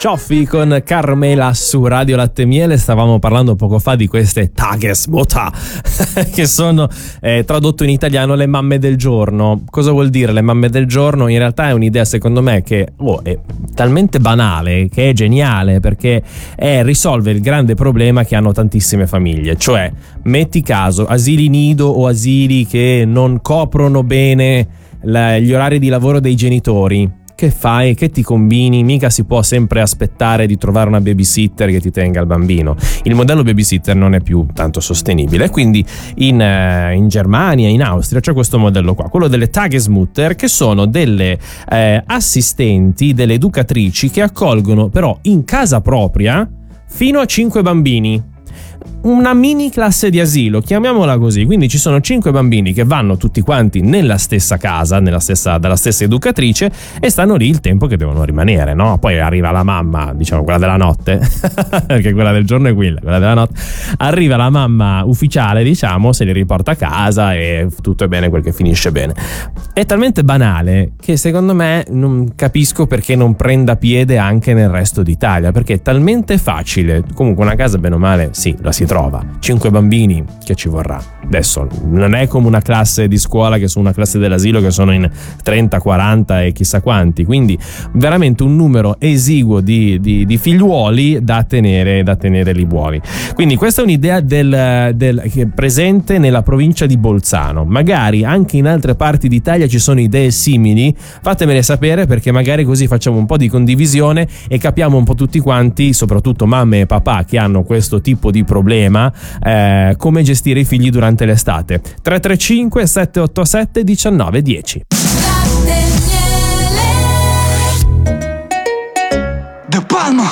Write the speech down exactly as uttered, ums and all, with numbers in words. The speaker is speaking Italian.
Cioffi con Carmela su Radio Latte Miele. Stavamo parlando poco fa di queste Tagesmutter che sono eh, tradotto in italiano le mamme del giorno. Cosa vuol dire le mamme del giorno? In realtà è un'idea, secondo me, che oh, è talmente banale che è geniale, perché è risolvere il grande problema che hanno tantissime famiglie, cioè metti caso asili nido o asili che non coprono bene la, gli orari di lavoro dei genitori. Che fai? Che ti combini? Mica si può sempre aspettare di trovare una babysitter che ti tenga il bambino. Il modello babysitter non è più tanto sostenibile, quindi in, eh, in Germania, in Austria c'è questo modello qua, quello delle Tagesmutter, che sono delle eh, assistenti, delle educatrici che accolgono però in casa propria fino a cinque bambini. Una mini classe di asilo, chiamiamola così. Quindi ci sono cinque bambini che vanno tutti quanti nella stessa casa, nella stessa, dalla stessa educatrice, e stanno lì il tempo che devono rimanere, no? Poi arriva la mamma, diciamo quella della notte, perché quella del giorno è quella, quella della notte. Arriva la mamma ufficiale, diciamo, se li riporta a casa e tutto è bene quel che finisce bene. È talmente banale che secondo me non capisco perché non prenda piede anche nel resto d'Italia, perché è talmente facile. Comunque una casa bene o male, sì, la si trova. Cinque bambini, che ci vorrà? Adesso non è come una classe di scuola che sono una classe dell'asilo che sono in trenta, quaranta e chissà quanti, quindi veramente un numero esiguo di, di, di figliuoli da tenere, da tenere lì buoni. Quindi questa è un'idea del, del, che è presente nella provincia di Bolzano. Magari anche in altre parti d'Italia ci sono idee simili, fatemele sapere, perché magari così facciamo un po' di condivisione e capiamo un po' tutti quanti, soprattutto mamme e papà che hanno questo tipo di problema, eh, come gestire i figli durante l'estate. Tre tre cinque sette otto sette uno nove uno zero. De Palma.